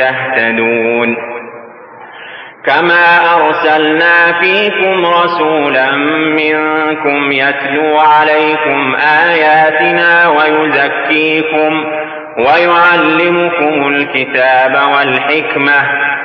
تهتدون كما أرسلنا فيكم رسولا منكم يتلو عليكم آياتنا ويزكيكم ويعلمكم الكتاب والحكمة